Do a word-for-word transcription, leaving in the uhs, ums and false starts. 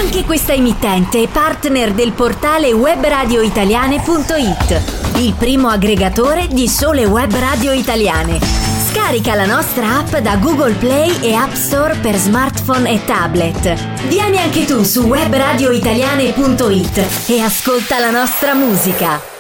Anche questa emittente è partner del portale webradioitaliane punto it, il primo aggregatore di sole web radio italiane. Scarica la nostra app da Google Play e App Store per smartphone e tablet. Vieni anche tu su webradioitaliane punto it e ascolta la nostra musica.